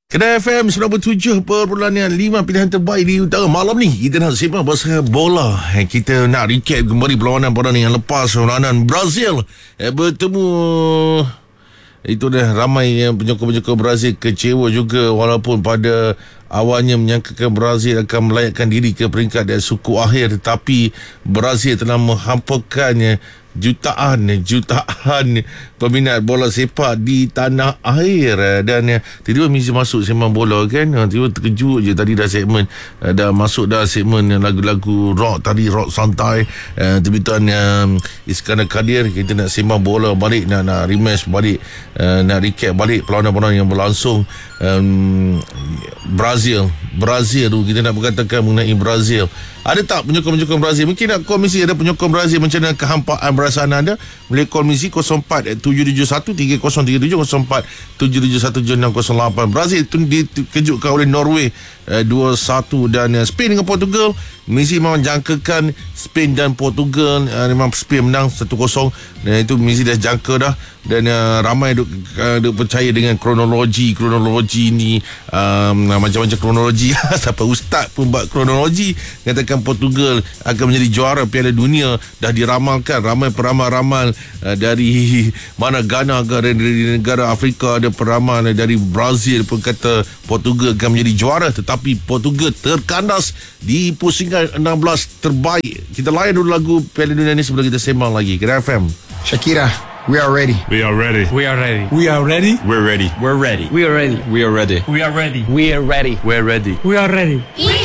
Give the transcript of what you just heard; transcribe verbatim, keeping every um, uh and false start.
Kedai F M sembilan puluh tujuh perpuluhan lima pilihan terbaik di utara. Malam ni kita nak sembang pasal bola. Kita nak recap kembali perlawanan-perlawanan yang lepas. Perlawanan Brazil eh, bertemu, itu dah ramai yang penyokong-penyokong Brazil kecewa juga, walaupun pada awalnya menyangkakan Brazil akan melayakkan diri ke peringkat dan suku akhir, tetapi Brazil telah menghampakannya jutaan jutaan peminat bola sepak di tanah air. Dan tiba-tiba misi masuk segmen bola kan, tiba terkejut je tadi dah segmen uh, dah masuk dah segmen lagu-lagu rock tadi, rock santai. uh, Tiba-tiba um, Iskandar Kadir, kita nak sembang bola balik, nak, nak rematch balik, uh, nak recap balik perlawanan-perlawanan yang berlangsung. um, Brazil Brazil tu kita nak berkatakan mengenai Brazil. Ada tak penyokong-penyokong Brazil? Mungkin nak call misi ada penyokong Brazil, macam mana kehampaan perasaan anda? Boleh call misi kosong empat tujuh tujuh satu tiga kosong tiga tujuh, kosong empat tujuh tujuh satu tujuh enam kosong lapan. Brazil tu dikejutkan oleh Norway eh, dua satu, dan eh, Spain dengan Portugal, misi memang jangkakan Spain dan Portugal, eh, memang Spain menang satu kosong, dan itu misi dah jangka dah. Dan uh, ramai duk, uh, duk percaya dengan kronologi kronologi ni, um, macam-macam kronologi sampai ustaz pun buat kronologi, katakan Portugal akan menjadi juara Piala Dunia. Dah diramalkan, ramai peramal-ramal uh, dari mana Ghana ke, dari, dari negara Afrika ada peramal, dari Brazil pun kata Portugal akan menjadi juara, tetapi Portugal terkandas di pusingan enam belas terbaik. Kita layan dulu lagu Piala Dunia ni sebelum kita sembang lagi. Kedai F M. Shakira, we are ready. We are ready. We are ready. We are ready. We're ready. We're ready. We are ready. We are ready. We are ready. We are ready. We're ready. We are ready. We